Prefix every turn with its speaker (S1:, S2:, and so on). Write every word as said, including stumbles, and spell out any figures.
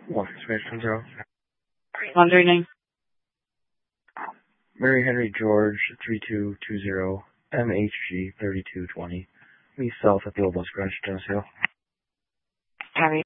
S1: One space one zero.
S2: Laundry name.
S1: Mary Henry George three two two zero M H G thirty two twenty. East South at the Old Bus Garage, Geneseo.
S2: Copy.